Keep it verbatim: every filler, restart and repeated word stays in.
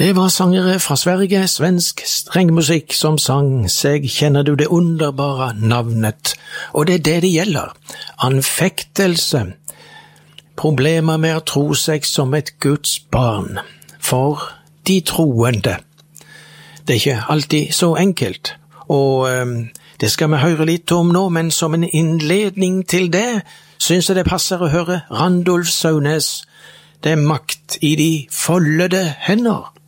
Det var sangere fra Sverige, svensk strengmusikk som sang seg Kjenner du det underbare navnet? Og det er det det gjelder. Anfektelse. Problemer med å tro seg som et Guds barn. For de troende. Det er ikke alltid så enkelt. Og um, det skal vi høre litt om nå, men som en innledning til det, synes jeg det passer å høre Randulf Saunes. Det er makt i de foldede hender.